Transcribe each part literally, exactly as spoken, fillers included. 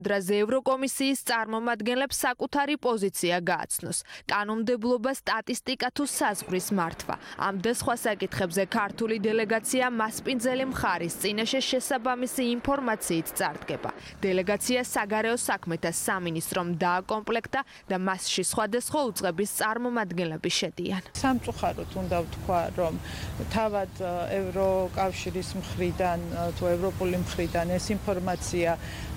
დრაზე ევროკომისიის წარმომადგენლებს საკუთარი პოზიცია გააცნოს. კანონმდებლობა, სტატისტიკა თუ საზღვრის მართვა. ამ და სხვა საკითხებზე ქართული დელეგაცია მასპინძელი მხარის წინაშე შესაბამისი ინფორმაციით წარდგება. დელეგაცია საგარეო საქმეთა სამინისტრომ დააკომპლექტა და მასში სხვადასხვა უწყების წარმომადგენლები შედიან. სამწუხაროდ უნდა ვთქვა, რომ თავად ევროკავშირის მხრიდან თუ ევროპული მხრიდან ეს ინფორმაცია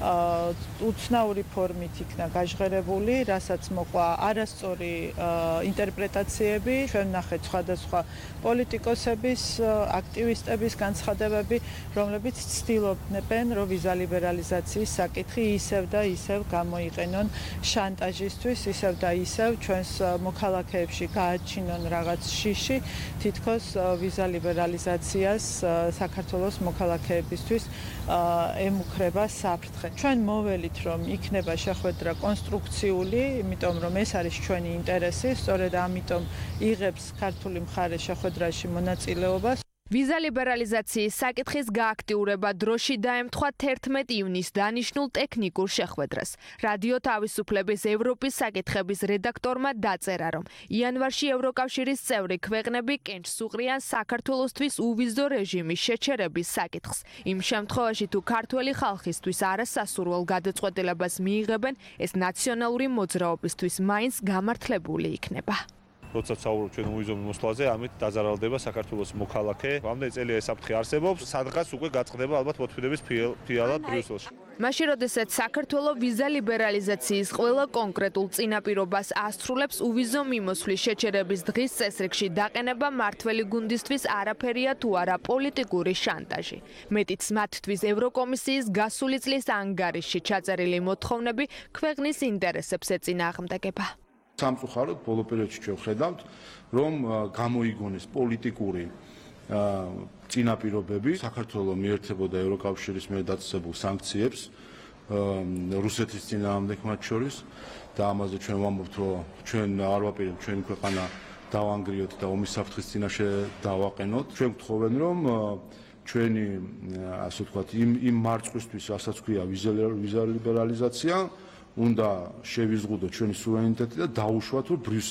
უცნაური ფორმით იქნა გაჟღერებული, რასაც მოყვა არასწორი ინტერპრეტაციები, ჩვენ ვნახეთ სხვადასხვა პოლიტიკოსების, აქტივისტების განცხადებები, რომლებიც ცდილობდნენ, რომ ვიზა ლიბერალიზაციის საკითხი ისევ და ისევ გამოიყენონ შანტაჟისთვის, ისევ და ისევ ჩვენს მოქალაქეებში გააჩინონ რაღაც შიში, თითქოს ვიზა ლიბერალიზაციას საქართველოს მოქალაქეებისთვის ემუქრება საფრთხე. ჩვენ მოველით, რომ იქნება შეხვედრა კონსტრუქციული, იმიტომ რომ ეს არის ჩვენი ინტერესი, სწორედ ამიტომ იღებს ქართული მხარე შეხვედრაში მონაწილეობას. ვიზა ლიბერალიზაციის საკითხის გააქტიურება დროში დაემთხვა თერთმეტ ივნისს დანიშნულ ტექნიკურ შეხვედრას. რადიო თავისუფლების ევროპის საკითხების რედაქტორმა დაწერა, რომ იანვარში ევროკავშირის წევრი ქვეყნები კენჭს უყრიან საქართველოსთვის უვიზო რეჟიმის შეჩერების საკითხს. იმ შემთხვევაში, თუ ქართველი ხალხისთვის არასასურველ გადაწყვეტილებას მიიღებენ, ეს ნაციონალური მოძრაობისთვის მაინც გამართლებული იქნება. როცა საუბრობ ჩვენ უვიზო მოსვლაზე, ამით დაზარალდება საქართველოს მოქალაქე. ამდენი წელია ეს საფრთხე არსებობს, სადღაც უკვე გაწყდება ალბათ მოთმინების ფიალად ბრიუსელში. მაშინ, როდესაც საქართველოს ვიზა ლიბერალიზაციის ყველა კონკრეტულ წინაპირობას ასრულებს, უვიზო მიმოსვლის შეჩერების დღის წესრიგში დაყენება მართველი გუნდისთვის არაფერია თუ არა პოლიტიკური შანტაჟი. მეტიც მათთვის ევროკომისიის გასული წლის ანგარიშში ჩაწერილი მოთხოვნები ქვეყნის ინტერესებს ეწინააღმდეგება. სამწუხაროდ ბოლო პერიოდში ჩვენ ხედავთ, რომ გამოიგონეს პოლიტიკური წინაპირობები, საქართველოს მიერთებოდა ევროკავშირის მიერ დაწესებულ სანქციებს რუსეთის წინააღმდეგ მათ შორის და ამაზე ჩვენ ვამბობთ, რომ ჩვენ არ ვაპირებთ ჩვენი ქვეყანა დავანგრიოთ და ომის საფრთხის წინაშე დავაყენოთ. ჩვენ გთხოვენ, რომ ჩვენი ასე ვთქვათ, იმ იმ მარწყვისთვის, რასაც ქვია ვიზა ლიბერალიზაცია, უნდა შევიზღუდოთ ჩვენი სუვერენიტეტი და დაუშვათ, რომ ბრიუსელი